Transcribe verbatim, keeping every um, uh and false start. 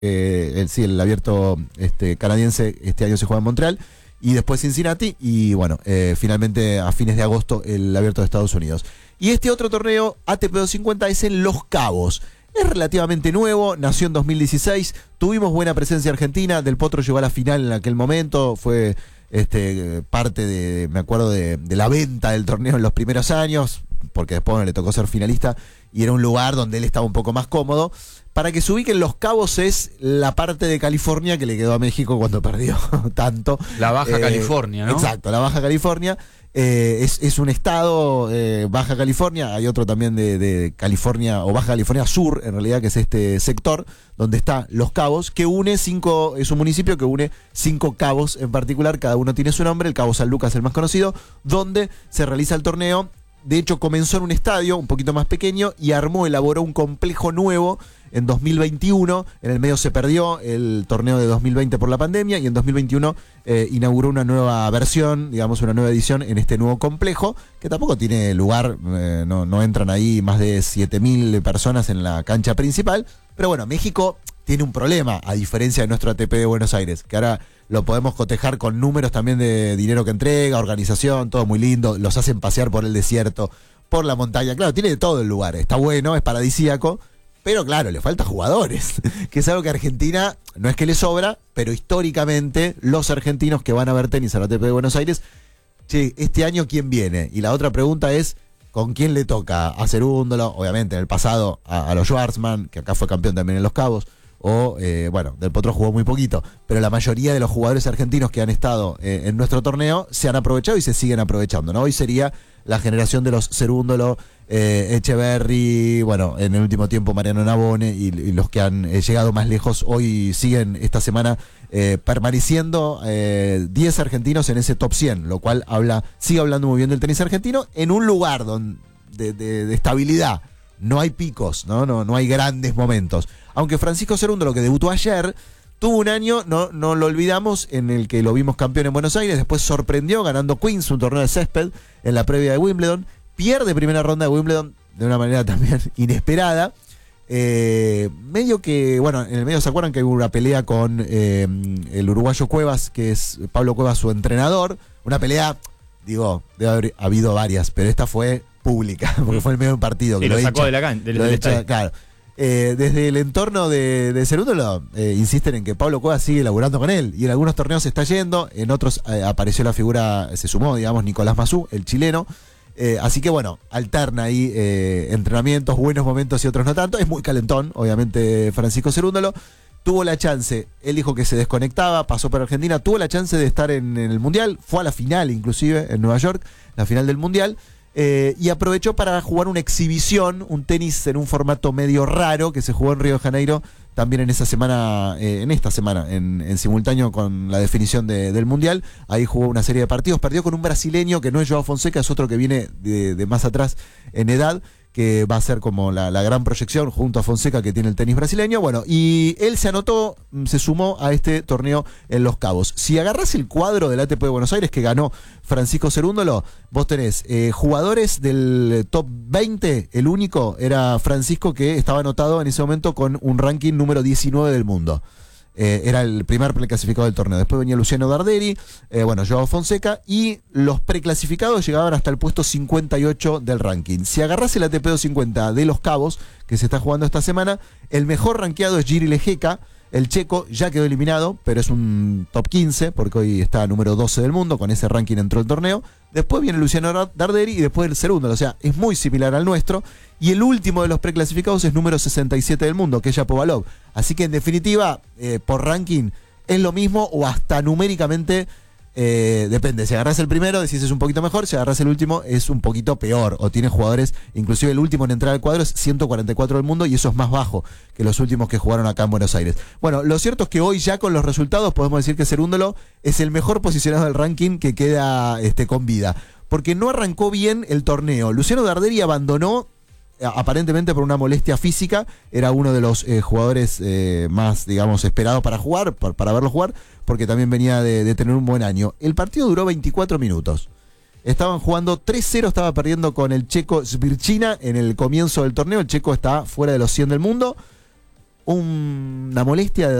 eh, el, sí, el abierto este, canadiense este año se juega en Montreal, y después Cincinnati, y bueno, eh, finalmente a fines de agosto el abierto de Estados Unidos. Y este otro torneo, A T P doscientos cincuenta, es en Los Cabos. Es relativamente nuevo, nació en dos mil dieciséis, tuvimos buena presencia argentina, Del Potro llegó a la final en aquel momento, fue este, parte de, me acuerdo, de, de la venta del torneo en los primeros años, porque después bueno, le tocó ser finalista, y era un lugar donde él estaba un poco más cómodo. Para que se ubiquen, Los Cabos es la parte de California que le quedó a México cuando perdió tanto. La Baja eh, California, ¿no? Exacto, la Baja California. Eh, es, es un estado, eh, Baja California, hay otro también de, de California, o Baja California Sur, en realidad, que es este sector, donde está Los Cabos, que une cinco, es un municipio que une cinco cabos en particular, cada uno tiene su nombre, el Cabo San Lucas es el más conocido, donde se realiza el torneo. De hecho, comenzó en un estadio un poquito más pequeño y armó, elaboró un complejo nuevo en dos mil veintiuno. En el medio se perdió el torneo de dos mil veinte por la pandemia, y en dos mil veintiuno eh, inauguró una nueva versión, digamos una nueva edición en este nuevo complejo, que tampoco tiene lugar, eh, no, no entran ahí más de siete mil personas en la cancha principal. Pero bueno, México tiene un problema, a diferencia de nuestro A T P de Buenos Aires, que ahora lo podemos cotejar con números también de dinero que entrega, organización, todo muy lindo, los hacen pasear por el desierto, por la montaña, claro, tiene de todo el lugar, está bueno, es paradisíaco, pero claro, le falta jugadores, que es algo que a Argentina no es que le sobra, pero históricamente los argentinos que van a ver tenis al A T P de Buenos Aires, che, este año ¿quién viene? Y la otra pregunta es, ¿con quién le toca? A Cerúndolo, obviamente en el pasado a, a los Schwartzman, que acá fue campeón también en Los Cabos, o, eh, bueno, Del Potro jugó muy poquito, pero la mayoría de los jugadores argentinos que han estado eh, en nuestro torneo se han aprovechado y se siguen aprovechando, ¿no? Hoy sería la generación de los Cerúndolo, eh, Echeverry, bueno, en el último tiempo Mariano Navone, y, y los que han eh, llegado más lejos hoy siguen esta semana eh, permaneciendo eh, diez argentinos en ese top cien, lo cual habla, sigue hablando muy bien del tenis argentino, en un lugar donde, de, de, de estabilidad. No hay picos, ¿no? No, no hay grandes momentos. Aunque Francisco Cerúndolo, que debutó ayer, tuvo un año, no, no lo olvidamos, en el que lo vimos campeón en Buenos Aires, después sorprendió ganando Queens, un torneo de césped, en la previa de Wimbledon, pierde primera ronda de Wimbledon de una manera también inesperada. Eh, medio que, bueno, en el medio se acuerdan que hubo una pelea con eh, el uruguayo Cuevas, que es Pablo Cuevas, su entrenador. Una pelea, digo, debe haber habido varias, pero esta fue pública, porque fue el medio de un partido. Que sí, lo, lo sacó echa, de la cancha, del, lo del echa, estadio. claro. Eh, desde el entorno de, de Cerúndolo eh, insisten en que Pablo Cuevas sigue laburando con él, y en algunos torneos se está yendo, en otros eh, apareció la figura, se sumó, digamos, Nicolás Mazú, el chileno. Eh, así que bueno, alterna ahí eh, entrenamientos, buenos momentos y otros no tanto. Es muy calentón, obviamente, Francisco Cerúndolo. Tuvo la chance, él dijo que se desconectaba, pasó por Argentina, tuvo la chance de estar en, en el Mundial, fue a la final inclusive en Nueva York, la final del Mundial, eh, y aprovechó para jugar una exhibición, un tenis en un formato medio raro que se jugó en Río de Janeiro también en esa semana, eh, en esta semana, en, en simultáneo con la definición de, del Mundial. Ahí jugó una serie de partidos, perdió con un brasileño que no es Joao Fonseca, es otro que viene de, de más atrás en edad, que va a ser como la, la gran proyección junto a Fonseca, que tiene el tenis brasileño. Bueno, y él se anotó, se sumó a este torneo en Los Cabos. Si agarrás el cuadro del A T P de Buenos Aires que ganó Francisco Cerúndolo, vos tenés eh, jugadores del top veinte, el único era Francisco, que estaba anotado en ese momento con un ranking número diecinueve del mundo. Eh, era el primer preclasificado del torneo. Después venía Luciano Darderi, eh, bueno, Joao Fonseca, y los preclasificados llegaban hasta el puesto cincuenta y ocho del ranking. Si agarrás el A T P doscientos cincuenta de Los Cabos, que se está jugando esta semana, el mejor rankeado es Jiří Lehecka. El checo ya quedó eliminado, pero es un top quince, porque hoy está número doce del mundo, con ese ranking entró el torneo. Después viene Luciano Darderi y después el Cerúndolo, o sea, es muy similar al nuestro. Y el último de los preclasificados es número sesenta y siete del mundo, que es Shapovalov. Así que en definitiva, eh, por ranking, es lo mismo, o hasta numéricamente, eh, depende. Si agarrás el primero, decís es un poquito mejor; si agarrás el último, es un poquito peor, o tiene jugadores, inclusive el último en entrar al cuadro es ciento cuarenta y cuatro del mundo, y eso es más bajo que los últimos que jugaron acá en Buenos Aires. Bueno, lo cierto es que hoy, ya con los resultados, podemos decir que Cerúndolo es el mejor posicionado del ranking que queda este, con vida, porque no arrancó bien el torneo. Luciano Darderi abandonó aparentemente por una molestia física, era uno de los eh, jugadores eh, más, digamos, esperados para jugar, para, para verlo jugar, porque también venía de, de tener un buen año. El partido duró veinticuatro minutos. Estaban jugando tres cero, estaba perdiendo con el checo Svirchina en el comienzo del torneo. El checo está fuera de los cien del mundo. un- una molestia de